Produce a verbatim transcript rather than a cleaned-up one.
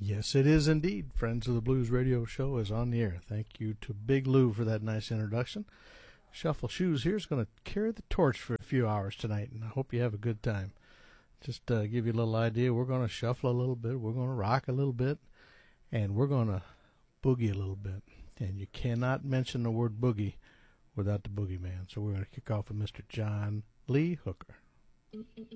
Yes, it is indeed. Friends of the Blues Radio Show is on the air. Thank you to Big Lou for that nice introduction. Shuffle Shoes here is going to carry the torch for a few hours tonight, and I hope you have a good time. Just uh, give you a little idea, we're going to shuffle a little bit, we're going to rock a little bit, and we're going to boogie a little bit. And you cannot mention the word boogie without the Boogeyman. So we're going to kick off with Mister John Lee Hooker.